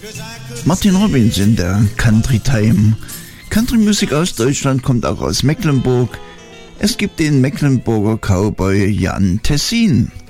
Martin Robbins in der Country Time. Country-Musik aus Deutschland kommt auch aus Mecklenburg. Es gibt den Mecklenburger Cowboy Jan Tessin.